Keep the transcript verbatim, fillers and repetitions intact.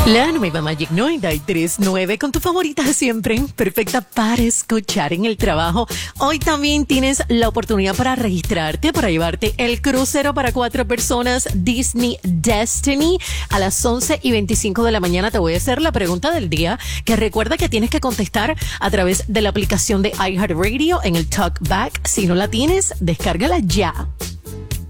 La nueva Magic noventa y tres punto nueve con tu favorita siempre, perfecta para escuchar en el trabajo. Hoy también tienes la oportunidad para registrarte, para llevarte el crucero para cuatro personas Disney Destiny. A las once y veinticinco de la mañana te voy a hacer la pregunta del día, que recuerda que tienes que contestar a través de la aplicación de iHeartRadio en el Talkback. Si no la tienes, descárgala ya.